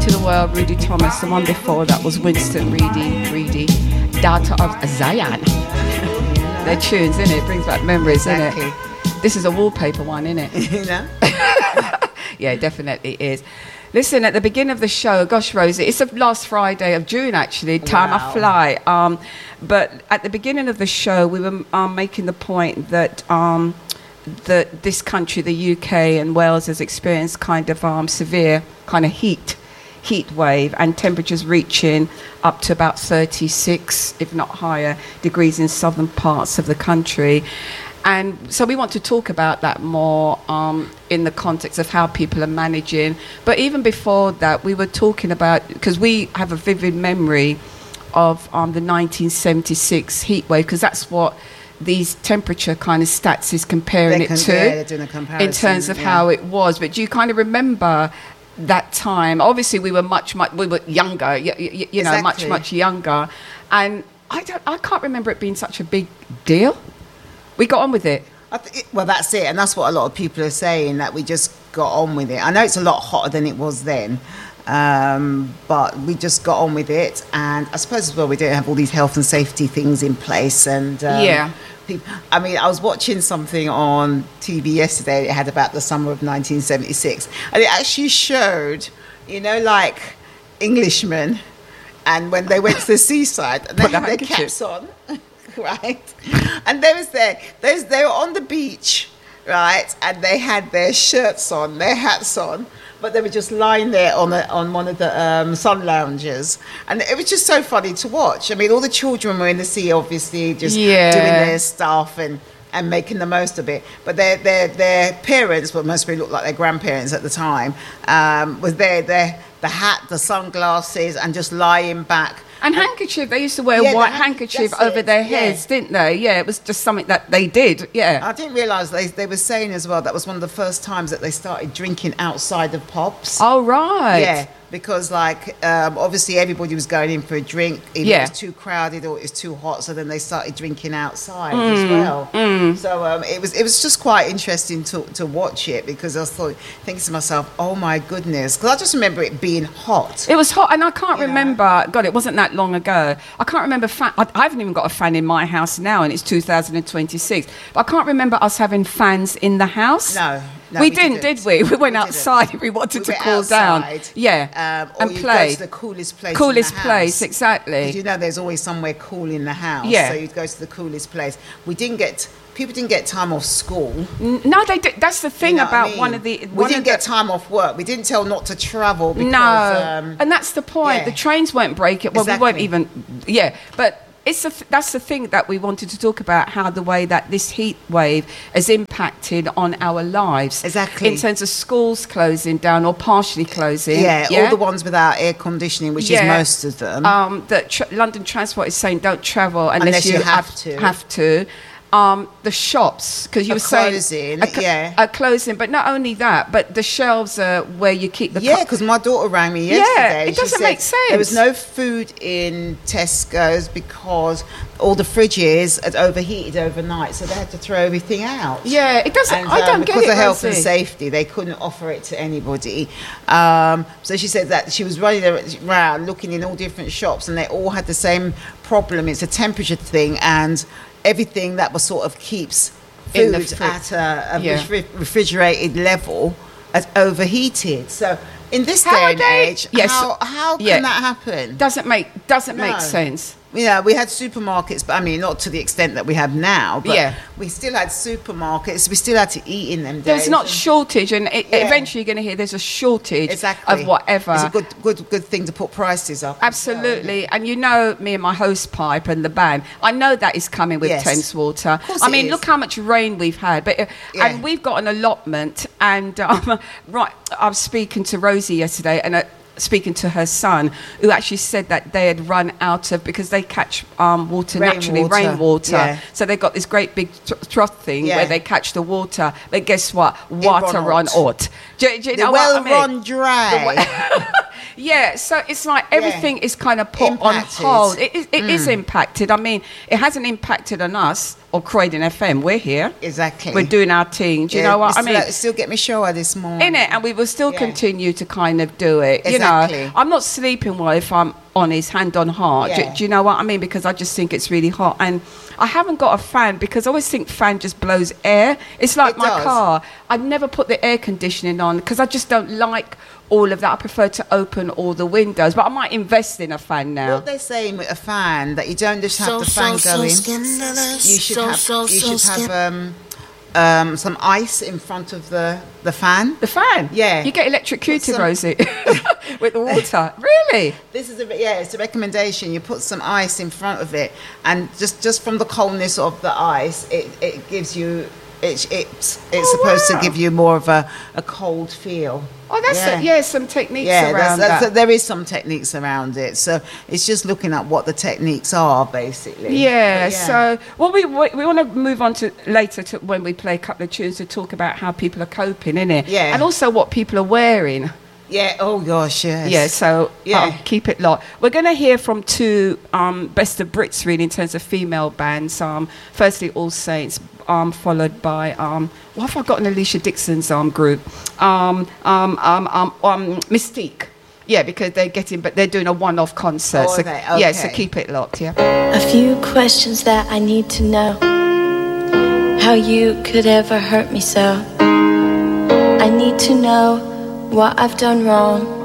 to the World, Rudy Thomas. The one before that was Winston Reedy, daughter of Zion. They're tunes, innit? It brings back memories, Exactly. innit? This is a wallpaper one, innit? You know? Yeah, it definitely is. Listen, at the beginning of the show, gosh, Rosie, it's the last Friday of June, actually. Time Wow. I fly. But at the beginning of the show, we were making the point that that this country, the UK and Wales, has experienced kind of severe kind of heat wave, and temperatures reaching up to about 36, if not higher, degrees in southern parts of the country. And so we want to talk about that more in the context of how people are managing. But even before that, we were talking about, because we have a vivid memory of the 1976 heat wave, because that's what these temperature kind of stats is comparing it to, they're doing a comparison, in terms of how it was. But do you kind of remember that time? Obviously, we were we were younger, you know, Exactly. much younger, and I can't remember it being such a big deal. We got on with it. Well, that's it, and that's what a lot of people are saying, that we just got on with it. I know it's a lot hotter than it was then, but we just got on with it. And I suppose as well, we didn't have all these health and safety things in place. And Yeah. I mean, I was watching something on TV yesterday. It had about the summer of 1976, and it actually showed, you know, like Englishmen, and when they went to the seaside, and they Put the had their handkerchief. caps on. Right, and they were on the beach, right, and they had their shirts on, their hats on, but they were just lying there on one of the sun lounges, and it was just so funny to watch. I mean, all the children were in the sea, obviously, just doing their stuff and making the most of it. But their parents, what most people looked like their grandparents at the time, was there, the hat, the sunglasses, and just lying back. And handkerchief, they used to wear Yeah, a white the handkerchief that's over it, their yeah. heads, didn't they? Yeah, it was just something that they did, yeah. I didn't realise they were saying as well that was one of the first times that they started drinking outside of pubs. Oh, right. Yeah, because obviously everybody was going in for a drink. Either Yeah. it was too crowded or it was too hot, so then they started drinking outside as well. So it was just quite interesting to watch it, because I was thinking to myself, oh my goodness, because I just remember it being hot. It was hot, and I can't You know? remember, God, it wasn't that long ago. I can't remember, I haven't even got a fan in my house now, and it's 2026. But I can't remember us having fans in the house. No, we didn't, did we? We went didn't. outside if we wanted to went cool down. outside, Yeah, or and you'd play. go to the coolest place. Coolest in the place, house. exactly. 'Cause you know, there's always somewhere cool in the house. Yeah. So you'd go to the coolest place. People didn't get time off school. No, they did. That's the thing You know what about I mean? one of the. We didn't get time off work. We didn't tell not to travel because. No, and that's the point. yeah. The trains weren't breaking. Well, we weren't Exactly. even. Yeah, but that's the thing that we wanted to talk about, how the way that this heat wave has impacted on our lives. Exactly. In terms of schools closing down or partially closing. Yeah, all the ones without air conditioning, which is most of them. That London Transport is saying don't travel unless you have to. The shops, because you were saying are closing, but not only that, but the shelves are where you keep the because my daughter rang me yesterday. it doesn't make sense. There was no food in Tesco's because all the fridges had overheated overnight, so they had to throw everything out. Yeah, it doesn't. And, I don't get it. because of health and Rosie. safety, they couldn't offer it to anybody. So she said that she was running around looking in all different shops, and they all had the same problem. It's a temperature thing, and everything that was sort of keeps In the food at a refrigerated level has overheated. So in this day and age, how can that happen? Doesn't make No. sense. Yeah, we had supermarkets, but I mean, not to the extent that we have now. But Yeah. we still had supermarkets. We still had to eat in them days. There's not shortage, and eventually you're going to hear there's a shortage of whatever. It's a good thing to put prices up. Absolutely, and you know me and my hose pipe and the ban. I know that is coming with Yes. Thames Water. Of course I it mean, is. look how much rain we've had, but and we've got an allotment. And right, I was speaking to Rosie yesterday, and speaking to her son, who actually said that they had run out of, because they catch rainwater. Yeah. So they've got this great big trough thing where they catch the water. But guess what? Water run run out. Do you know The what I well mean? run dry. Yeah, so it's like everything is kind of put Impacted. on hold. It is impacted. I mean, it hasn't impacted on us or Croydon FM, we're here. Exactly. We're doing our thing. Do you know what I mean? Still get me shower this morning. In it, and we will still continue to kind of do it. Exactly. You know, I'm not sleeping well if I'm honest, hand on heart. Yeah. Do you know what I mean? Because I just think it's really hot. And I haven't got a fan because I always think fan just blows air. It's like It my does. car. I've never put the air conditioning on because I just don't like all of that. I prefer to open all the windows. But I might invest in a fan now. What they're saying with a fan, that you don't just have the fan going. You should have some ice in front of the fan. The fan? Yeah. You get electrocuted, Put some- Rosie, with the water. Really? This is it's a recommendation. You put some ice in front of it, and just from the coldness of the ice, it gives you. It's supposed to give you more of a cold feel. Oh, that's some techniques Yeah, around that. there is some techniques around it. So it's just looking at what the techniques are, basically. Yeah, But so we want to move on to later to when we play a couple of tunes to talk about how people are coping, innit? Yeah. And also what people are wearing. Yeah, oh gosh, yes. Yeah, so Yeah. keep it locked. We're going to hear from two best of Brits, really, in terms of female bands. Firstly, All Saints, followed by, what have I got in Alicia Dixon's group? Mystique. Yeah, because they're doing a one-off concert. Oh, so, okay, Yeah, so okay. keep it locked, yeah. A few questions that I need to know. How you could ever hurt me so. I need to know what I've done wrong.